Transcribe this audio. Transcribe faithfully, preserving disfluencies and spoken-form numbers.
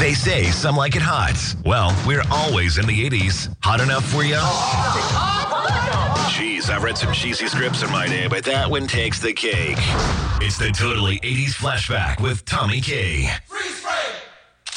They say some like it hot. Well, we're always in the eighties. Hot enough for you? Jeez, I've read some cheesy scripts in my day, but that one takes the cake. It's the Totally eighties Flashback with Tommy K.